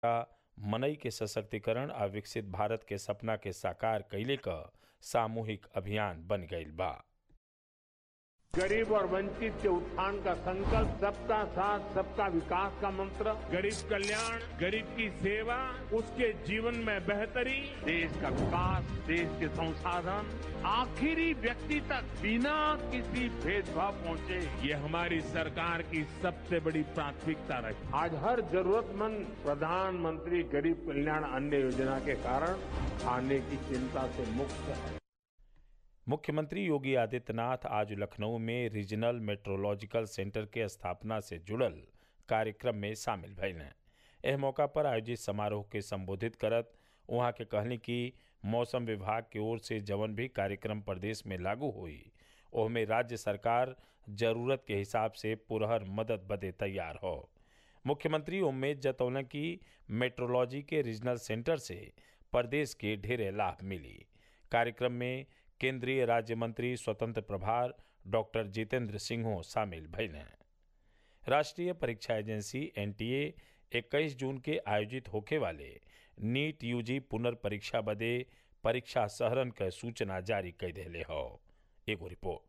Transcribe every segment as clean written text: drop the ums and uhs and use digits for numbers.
मनई के सशक्तिकरण आ विकसित भारत के सपना के साकार कइले क सामूहिक अभियान बन गईल बा। गरीब और वंचित के उत्थान का संकल्प, सबका साथ सबका विकास का मंत्र, गरीब कल्याण, गरीब की सेवा, उसके जीवन में बेहतरी, देश का विकास, देश के संसाधन आखिरी व्यक्ति तक बिना किसी भेदभाव पहुंचे, ये हमारी सरकार की सबसे बड़ी प्राथमिकता रही। आज हर जरूरतमंद प्रधानमंत्री गरीब कल्याण अन्न योजना के कारण खाने की चिंता से मुक्त है। मुख्यमंत्री योगी आदित्यनाथ आज लखनऊ में रीजनल मेट्रोलॉजिकल सेंटर के स्थापना से जुड़ल कार्यक्रम में शामिल भइलें। एह मौका पर आयोजित समारोह के संबोधित करत उहाँ के कहनी कि मौसम विभाग की ओर से जवन भी कार्यक्रम प्रदेश में लागू हुई ओहमे राज्य सरकार जरूरत के हिसाब से पुरहर मदद बदे तैयार हो। मुख्यमंत्री उम्मीद जतौलन कि मेट्रोलॉजी के रीजनल सेंटर से प्रदेश के ढेरे लाभ मिली। कार्यक्रम में केंद्रीय राज्य मंत्री स्वतंत्र प्रभार डॉक्टर जितेंद्र सिंह शामिल भइलें। राष्ट्रीय परीक्षा एजेंसी एनटीए 21 जून के आयोजित होखे वाले नीट यूजी पुनर्परीक्षा बदे परीक्षा सहरन क सूचना जारी कर देले हो। एगो रिपोर्ट।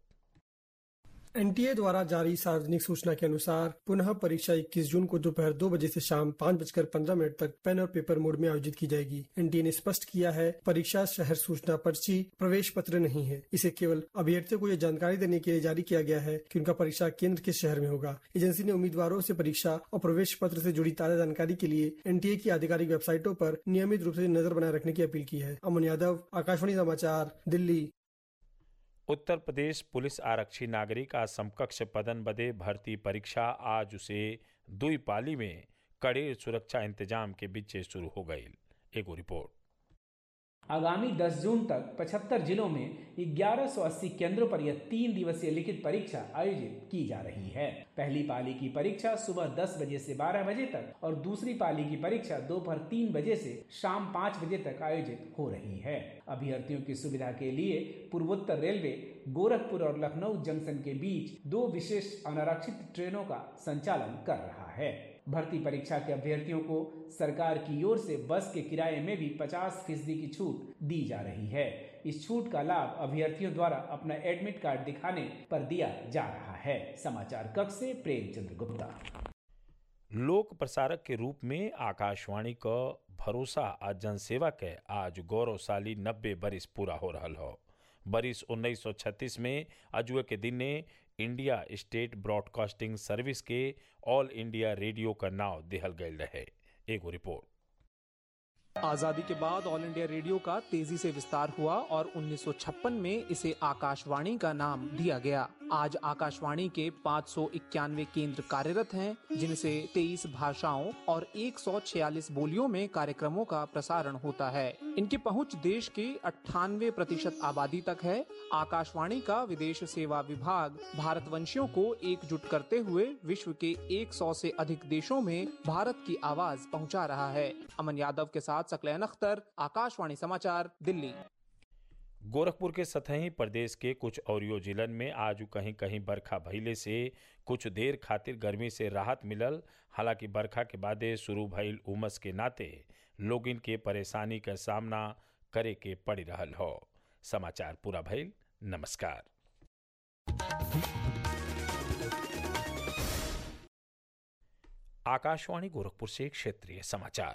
एनटीए द्वारा जारी सार्वजनिक सूचना के अनुसार पुनः परीक्षा 21 जून को दोपहर 2 बजे से शाम 5:15 तक पेन और पेपर मोड में आयोजित की जाएगी। एनटीए ने स्पष्ट किया है, परीक्षा शहर सूचना पर्ची प्रवेश पत्र नहीं है। इसे केवल अभ्यर्थियों को यह जानकारी देने के लिए जारी किया गया है कि उनका परीक्षा केंद्र किस शहर में होगा। एजेंसी ने उम्मीदवारों से परीक्षा और प्रवेश पत्र से जुड़ी ताजा जानकारी के लिए एनटीए की आधिकारिक वेबसाइटों पर नियमित रूप से नजर बनाए रखने की अपील की है। अमन यादव, आकाशवाणी समाचार, दिल्ली। उत्तर प्रदेश पुलिस आरक्षी नागरिक आ समकक्ष पदन बदे भर्ती परीक्षा आज से 2 पाली में कड़े सुरक्षा इंतजाम के बीच शुरू हो गई। एगो रिपोर्ट। आगामी 10 जून तक 75 जिलों में 1180 केंद्रों पर यह 3 दिवसीय लिखित परीक्षा आयोजित की जा रही है। पहली पाली की परीक्षा सुबह 10 बजे से 12 बजे तक और दूसरी पाली की परीक्षा दोपहर 3 बजे से शाम 5 बजे तक आयोजित हो रही है। अभ्यर्थियों की सुविधा के लिए पूर्वोत्तर रेलवे गोरखपुर और लखनऊ जंक्शन के बीच 2 विशेष अनारक्षित ट्रेनों का संचालन कर रहा है। भर्ती परीक्षा के अभ्यर्थियों को सरकार की ओर से बस के किराए में भी 50% की छूट दी जा रही है। इस छूट का लाभ अभ्यर्थियों द्वारा अपना एडमिट कार्ड दिखाने पर दिया जा रहा है। समाचार कक्ष से प्रेमचंद्र गुप्ता। लोक प्रसारक के रूप में आकाशवाणी का भरोसा आ जनसेवा के आज गौरवशाली 90 बरिस पूरा हो रहा हो। बरिस 1936 में अजुए के दिन ने इंडिया स्टेट ब्रॉडकास्टिंग सर्विस के ऑल इंडिया रेडियो का नाम दिहल गयल रहे। एगो रिपोर्ट। आजादी के बाद ऑल इंडिया रेडियो का तेजी से विस्तार हुआ और 1956 में इसे आकाशवाणी का नाम दिया गया। आज आकाशवाणी के 591 केंद्र कार्यरत हैं, जिनसे 23 भाषाओं और 146 बोलियों में कार्यक्रमों का प्रसारण होता है। इनकी पहुंच देश की 98% आबादी तक है। आकाशवाणी का विदेश सेवा विभाग भारतवंशियों को एकजुट करते हुए विश्व के 100 से अधिक देशों में भारत की आवाज पहुंचा रहा है। अमन यादव के साथ सकलैन अख्तर, आकाशवाणी समाचार, दिल्ली। गोरखपुर के सतही प्रदेश के कुछ औरियो जिलन में आज कहीं कहीं बरखा भइले से कुछ देर खातिर गर्मी से राहत मिलल। हालांकि बरखा के बादे शुरू भइल उमस के नाते लोगिन के परेशानी का सामना करे के पड़ी रहल हो। समाचार पूरा भइल। नमस्कार। आकाशवाणी गोरखपुर से क्षेत्रीय समाचार।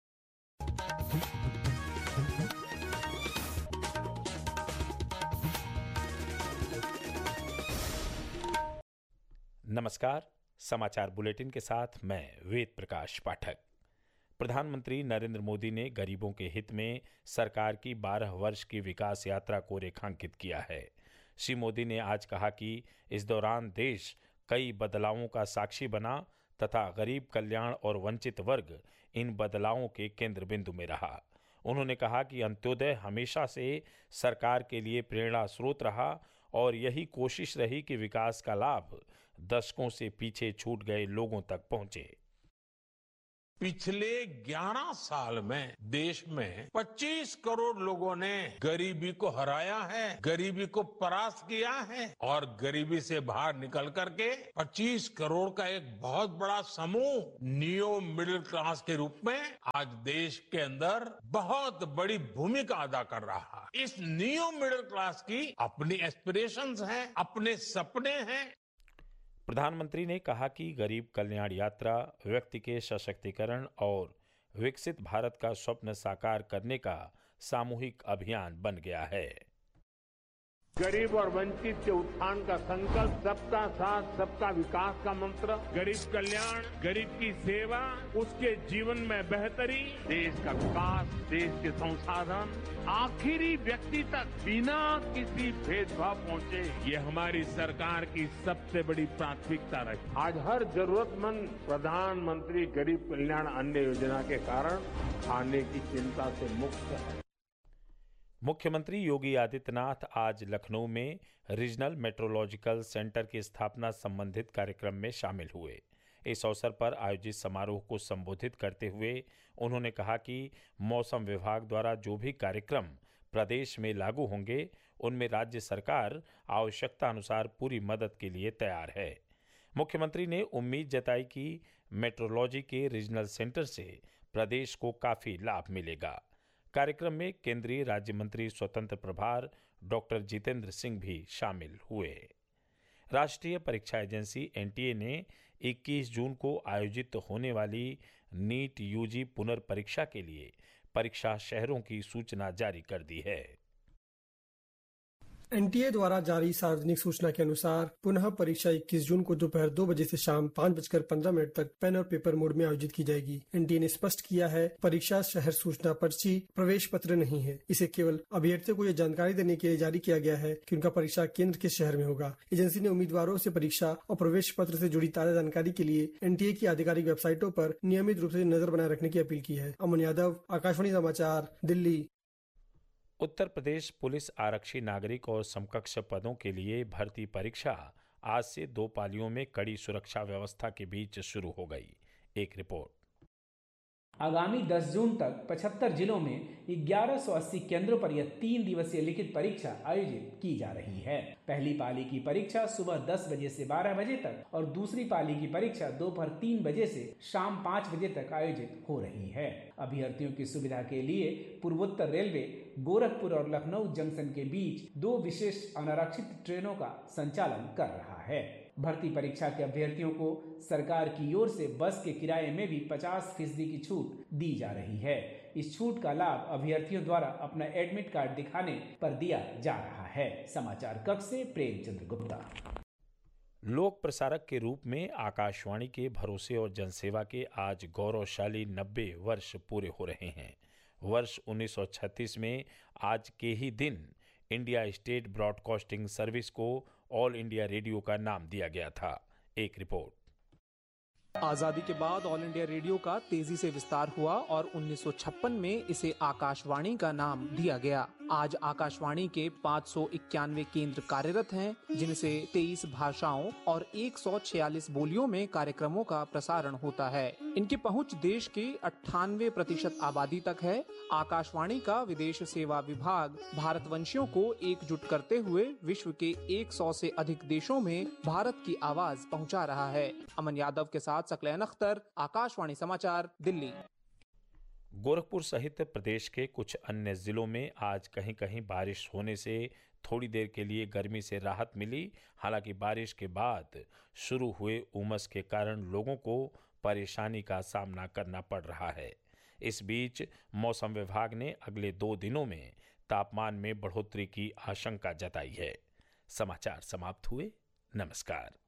नमस्कार। समाचार बुलेटिन के साथ मैं वेद प्रकाश पाठक। प्रधानमंत्री नरेंद्र मोदी ने गरीबों के हित में सरकार की 12 वर्ष की विकास यात्रा को रेखांकित किया है। श्री मोदी ने आज कहा कि इस दौरान देश कई बदलावों का साक्षी बना तथा गरीब कल्याण और वंचित वर्ग इन बदलावों के केंद्र बिंदु में रहा। उन्होंने कहा कि अंत्योदय हमेशा से सरकार के लिए प्रेरणा स्रोत रहा और यही कोशिश रही कि विकास का लाभ दशकों से पीछे छूट गए लोगों तक पहुंचे। पिछले 11 साल में देश में 25 करोड़ लोगों ने गरीबी को हराया है, गरीबी को परास्त किया है और गरीबी से बाहर निकल करके 25 करोड़ का एक बहुत बड़ा समूह नियो मिडिल क्लास के रूप में आज देश के अंदर बहुत बड़ी भूमिका अदा कर रहा है। इस नियो मिडिल क्लास की अपनी एस्पिरेशंस हैं, अपने सपने हैं। प्रधानमंत्री ने कहा कि गरीब कल्याण यात्रा व्यक्ति के सशक्तिकरण और विकसित भारत का स्वप्न साकार करने का सामूहिक अभियान बन गया है। गरीब और वंचित के उत्थान का संकल्प, सबका साथ सबका विकास का मंत्र, गरीब कल्याण, गरीब की सेवा, उसके जीवन में बेहतरी, देश का विकास, देश के संसाधन आखिरी व्यक्ति तक बिना किसी भेदभाव पहुंचे, ये हमारी सरकार की सबसे बड़ी प्राथमिकता रही। आज हर जरूरतमंद प्रधानमंत्री गरीब कल्याण अन्न योजना के कारण खाने की चिंता से मुक्त है। मुख्यमंत्री योगी आदित्यनाथ आज लखनऊ में रीजनल मेट्रोलॉजिकल सेंटर की स्थापना संबंधित कार्यक्रम में शामिल हुए। इस अवसर पर आयोजित समारोह को संबोधित करते हुए उन्होंने कहा कि मौसम विभाग द्वारा जो भी कार्यक्रम प्रदेश में लागू होंगे उनमें राज्य सरकार आवश्यकता अनुसार पूरी मदद के लिए तैयार है। मुख्यमंत्री ने उम्मीद जताई कि मेट्रोलॉजी के रीजनल सेंटर से प्रदेश को काफ़ी लाभ मिलेगा। कार्यक्रम में केंद्रीय राज्य मंत्री स्वतंत्र प्रभार डॉक्टर जितेंद्र सिंह भी शामिल हुए। राष्ट्रीय परीक्षा एजेंसी एनटीए ने 21 जून को आयोजित होने वाली नीट यूजी पुनर्परीक्षा के लिए परीक्षा शहरों की सूचना जारी कर दी है। एनटीए द्वारा जारी सार्वजनिक सूचना के अनुसार पुनः परीक्षा 21 जून को दोपहर 2 बजे से शाम 5:15 तक पेन और पेपर मोड में आयोजित की जाएगी। एनटीए ने स्पष्ट किया है, परीक्षा शहर सूचना पर्ची प्रवेश पत्र नहीं है। इसे केवल अभ्यर्थियों को यह जानकारी देने के लिए जारी किया गया है कि उनका परीक्षा केंद्र किस शहर में होगा। एजेंसी ने उम्मीदवारों से परीक्षा और प्रवेश पत्र से जुड़ी ताजा जानकारी के लिए एनटीए की आधिकारिक वेबसाइटों पर नियमित रूप से नजर बनाए रखने की अपील की है। अमन यादव, आकाशवाणी समाचार, दिल्ली। उत्तर प्रदेश पुलिस आरक्षी नागरिक और समकक्ष पदों के लिए भर्ती परीक्षा आज से 2 पालियों में कड़ी सुरक्षा व्यवस्था के बीच शुरू हो गई। एक रिपोर्ट। आगामी 10 जून तक 75 जिलों में 1180 केंद्रों पर यह 3 दिवसीय लिखित परीक्षा आयोजित की जा रही है। पहली पाली की परीक्षा सुबह 10 बजे से 12 बजे तक और दूसरी पाली की परीक्षा दोपहर 3 बजे से शाम 5 बजे तक आयोजित हो रही है। अभ्यर्थियों की सुविधा के लिए पूर्वोत्तर रेलवे गोरखपुर और लखनऊ जंक्शन के बीच 2 विशेष अनारक्षित ट्रेनों का संचालन कर रहा है। भर्ती परीक्षा के अभ्यर्थियों को सरकार की ओर से बस के किराए में भी 50% की छूट दी जा रही है। इस छूट का लाभ अभ्यर्थियों द्वारा अपना एडमिट कार्ड दिखाने पर दिया जा रहा है। समाचार कक्ष से प्रेमचंद्र गुप्ता। लोक प्रसारक के रूप में आकाशवाणी के भरोसे और जनसेवा के आज गौरवशाली 90 वर्ष पूरे हो रहे हैं। वर्ष 1936 में आज के ही दिन इंडिया स्टेट ब्रॉडकास्टिंग सर्विस को ऑल इंडिया रेडियो का नाम दिया गया था। एक रिपोर्ट। आजादी के बाद ऑल इंडिया रेडियो का तेजी से विस्तार हुआ और 1956 में इसे आकाशवाणी का नाम दिया गया। आज आकाशवाणी के 591 केंद्र कार्यरत हैं, जिनसे 23 भाषाओं और 146 बोलियों में कार्यक्रमों का प्रसारण होता है। इनकी पहुंच देश के 98% आबादी तक है। आकाशवाणी का विदेश सेवा विभाग भारतवंशियों को एकजुट करते हुए विश्व के 100 से अधिक देशों में भारत की आवाज पहुंचा रहा है। अमन यादव के साथ सकलैन अख्तर, आकाशवाणी समाचार, दिल्ली। गोरखपुर सहित प्रदेश के कुछ अन्य जिलों में आज कहीं कहीं बारिश होने से थोड़ी देर के लिए गर्मी से राहत मिली। हालांकि बारिश के बाद शुरू हुए उमस के कारण लोगों को परेशानी का सामना करना पड़ रहा है। इस बीच मौसम विभाग ने अगले 2 दिनों में तापमान में बढ़ोतरी की आशंका जताई है। समाचार समाप्त हुए। नमस्कार।